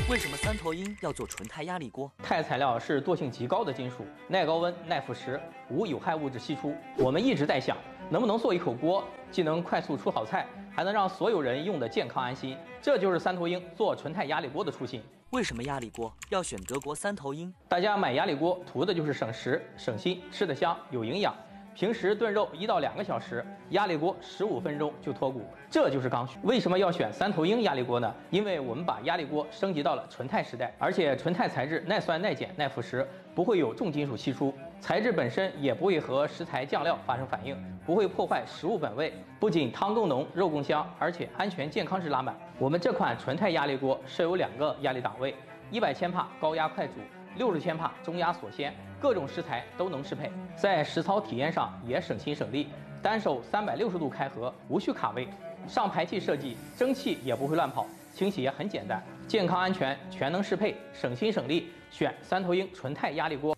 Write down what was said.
为什么三头鹰要做纯钛压力锅？ 钛材料是惰性极高的金属，耐高温、耐腐蚀，无有害物质析出。我们一直在想，能不能做一口锅，既能快速出好菜，还能让所有人用得健康安心。这就是三头鹰做纯钛压力锅的初心。 为什么压力锅要选德国三头鹰？ 大家买压力锅图的就是省时、省心，吃得香，有营养。平时炖肉1到2个小时，压力锅15分钟就脱骨，这就是刚需。为什么要选三头鹰压力锅呢？因为我们把压力锅升级到了纯钛时代，而且纯钛材质耐酸、耐碱、耐腐蚀，不会有重金属析出，材质本身也不会和食材酱料发生反应，不会破坏食物本味。不仅汤更浓、肉更香，而且安全健康值拉满。我们这款纯钛压力锅设有2个压力档位，100千帕高压快煮，60千帕中压锁鲜，各种食材都能适配，在实操体验上也省心省力。单手360度开合，无需卡位。上排气设计，蒸汽也不会乱跑，清洗也很简单，健康安全全能适配，省心省力，选三头鹰纯钛压力锅。